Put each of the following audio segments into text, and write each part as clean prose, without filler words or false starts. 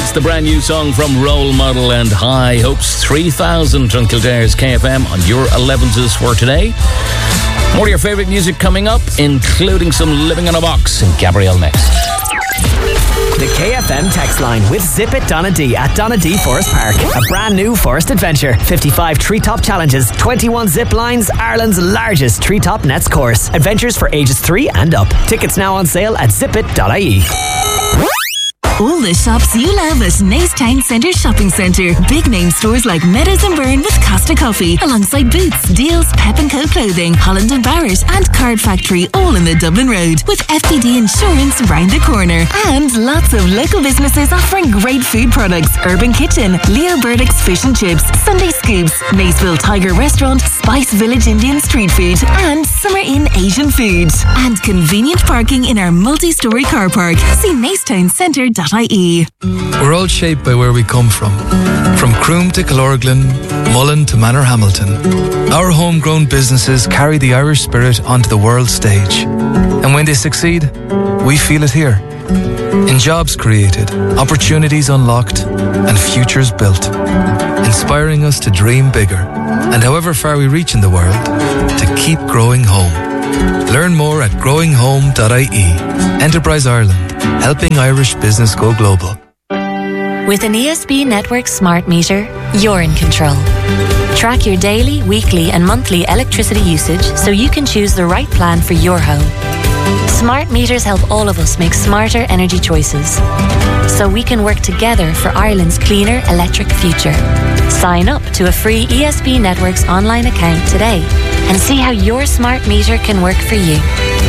That's the brand new song from Role Model and High Hopes. 3000 on Kildare's KFM on your 11s for today. More of your favourite music coming up, including some Living in a Box and Gabrielle next. The KFM text line with Zip It Donadee at Donadee Forest Park. A brand new forest adventure. 55 treetop challenges, 21 zip lines, Ireland's largest treetop nets course. Adventures for ages 3 and up. Tickets now on sale at zipit.ie. All the shops you love at Naas Town Centre Shopping Centre. Big name stores like Meadows and Byrne with Costa Coffee, alongside Boots, Deals, Pep & Co Clothing, Holland & Barrett and Card Factory, all in the Dublin Road, with FPD Insurance round the corner. And lots of local businesses offering great food products. Urban Kitchen, Leo Burdick's Fish and Chips, Sunday Scoops, Naasville Tiger Restaurant, Spice Village Indian Street Food and Summer Inn Asian Food. And convenient parking in our multi-storey car park. See naastowncenter.ie. We're all shaped by where we come from Croom to Killorglin, Mullen to Manor Hamilton. Our homegrown businesses carry the Irish spirit onto the world stage. And when they succeed, we feel it here. In jobs created, opportunities unlocked, and futures built. Inspiring us to dream bigger, and however far we reach in the world, to keep growing home. Learn more at growinghome.ie. Enterprise Ireland, helping Irish business go global. With an ESB Network smart meter, you're in control. Track your daily, weekly and monthly electricity usage so you can choose the right plan for your home. Smart meters help all of us make smarter energy choices, so we can work together for Ireland's cleaner electric future. Sign up to a free ESB Networks online account today and see how your smart meter can work for you.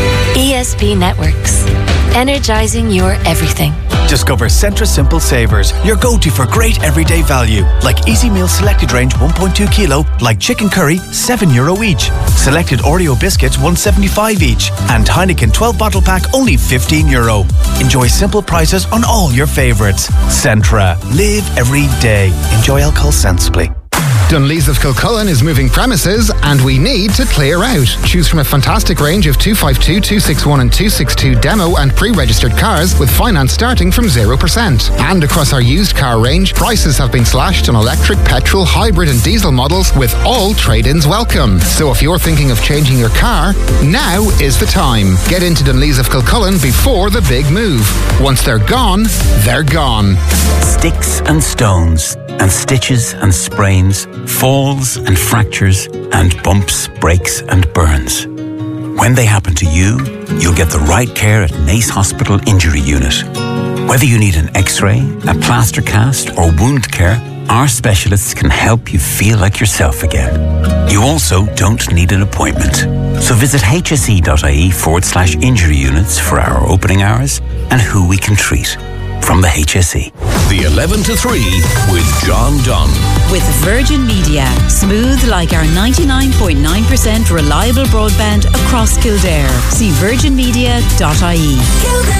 ESB Networks. Energising your everything. Discover Centra Simple Savers, your go-to for great everyday value. Like Easy Meal Selected Range 1.2 kilo, like chicken curry, €7 each. Selected Oreo biscuits, $1.75 each. And Heineken 12 bottle pack, only €15. Enjoy simple prices on all your favourites. Centra. Live every day. Enjoy alcohol sensibly. Dunlees of Kilcullen is moving premises and we need to clear out. Choose from a fantastic range of 252, 261 and 262 demo and pre-registered cars with finance starting from 0%. And across our used car range, prices have been slashed on electric, petrol, hybrid and diesel models with all trade-ins welcome. So if you're thinking of changing your car, now is the time. Get into Dunlees of Kilcullen before the big move. Once they're gone, they're gone. Sticks and stones and stitches and sprains, falls and fractures and bumps, breaks and burns. When they happen to you, you'll get the right care at Naas Hospital Injury Unit. Whether you need an X-ray, a plaster cast or wound care, our specialists can help you feel like yourself again. You also don't need an appointment. So visit hse.ie/injury units for our opening hours and who we can treat. From the HSE. The 11 to 3 with John Dunn. With Virgin Media. Smooth like our 99.9% reliable broadband across Kildare. See virginmedia.ie.